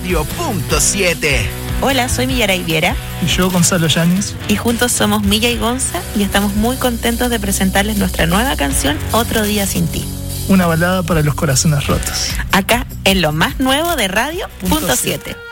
Radio.7. Hola, soy Millaray Viera. Y yo, Gonzalo Yáñez. Y juntos somos Milla y Gonza y estamos muy contentos de presentarles nuestra nueva canción, Otro Día Sin Ti. Una balada para los corazones rotos. Acá en lo más nuevo de Radio.7.